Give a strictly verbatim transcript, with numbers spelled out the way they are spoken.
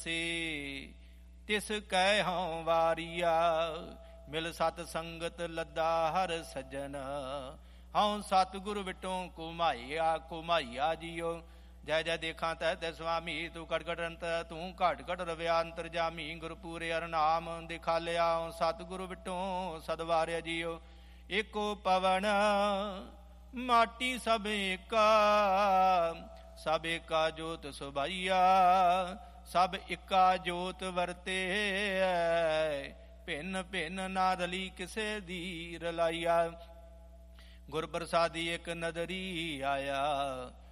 ਵਸੇ, ਤਿਸ ਕਹਿ ਹਉ ਵਾਰੀਆ। ਮਿਲ ਸਤ ਸੰਗਤ ਲੱਦਾ ਹਰ ਸੱਜਣ, ਹਉ ਸਤਿਗੁਰ ਵਿਟੋਂ ਘੁਮਾਈਆ ਘੁਮਾਈਆ ਜੀਓ। ਜੈ ਜੈ ਦੇਖਾਂ ਤੈ ਤੈ ਸੁਆਮੀ, ਤੂੰ ਘਟ ਘਟ ਅੰਤ ਤੂੰ ਘਟ ਘਟ ਰਵਿਆ ਅੰਤਰਜਾਮੀ। ਗੁਰਪੂਰੇ ਹਰਿ ਨਾਮ ਦਿਖਾਲਿਆ, ਸਤਿਗੁਰ ਵਿਟੋਂ ਸਦਵਾਰਿਆ ਜੀਓ। ਏਕੋ ਪਵਨ ਮਾਟੀ ਸਭ ਏਕਾ, ਸਭ ਏਕਾ ਜੋਤ ਸੁਭਾਈਆ। ਸਭ ਇੱਕਾ ਜੋਤ ਵਰਤੇ, ਭਿੰਨ ਭਿੰਨ ਨਾ ਰਲੀ ਕਿਸੇ ਦੀ ਰਲਾਈਆ। ਗੁਰ ਪ੍ਰਸਾਦੀ ਇੱਕ ਨਦਰੀ ਆਇਆ,